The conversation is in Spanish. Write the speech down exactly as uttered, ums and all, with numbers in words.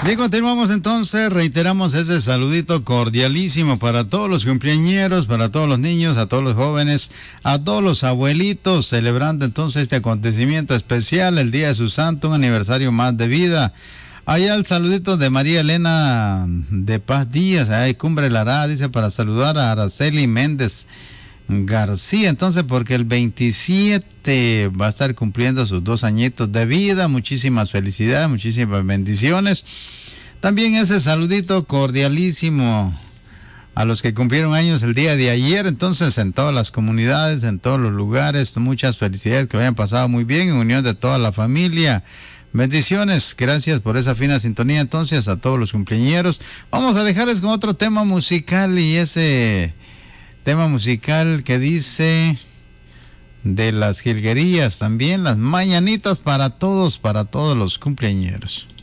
Bien, continuamos entonces, reiteramos ese saludito cordialísimo para todos los cumpleañeros, para todos los niños, a todos los jóvenes, a todos los abuelitos, celebrando entonces este acontecimiento especial, el día de su santo, un aniversario más de vida. Allá el saludito de María Elena de Paz Díaz, ahí Cumbre Lara, dice, para saludar a Araceli Méndez García, entonces porque el veintisiete va a estar cumpliendo sus dos añitos de vida. Muchísimas felicidades, muchísimas bendiciones. También ese saludito cordialísimo a los que cumplieron años el día de ayer, entonces en todas las comunidades, en todos los lugares, muchas felicidades, que lo hayan pasado muy bien, en unión de toda la familia. Bendiciones, gracias por esa fina sintonía entonces a todos los cumpleañeros. Vamos a dejarles con otro tema musical, y ese tema musical que dice de las jilguerías, también las mañanitas para todos, para todos los cumpleañeros.